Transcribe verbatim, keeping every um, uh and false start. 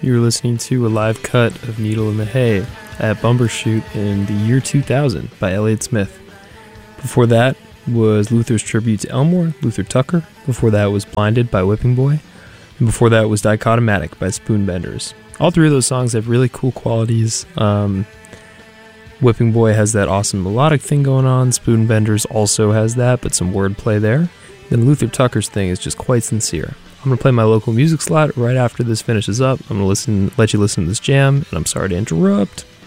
you were listening to a live cut of Needle in the Hay at Bumbershoot in the year two thousand by Elliott Smith. Before that was Luther's tribute to Elmore, Luther Tucker. Before that was Blinded by Whipping Boy. And before that was Dichotomatic by Spoonbenders. All three of those songs have really cool qualities. Um, Whipping Boy has that awesome melodic thing going on. Spoonbenders also has that, but some wordplay there. Then Luther Tucker's thing is just quite sincere. I'm going to play my local music slot right after this finishes up. I'm going to listen, let you listen to this jam, and I'm sorry to interrupt.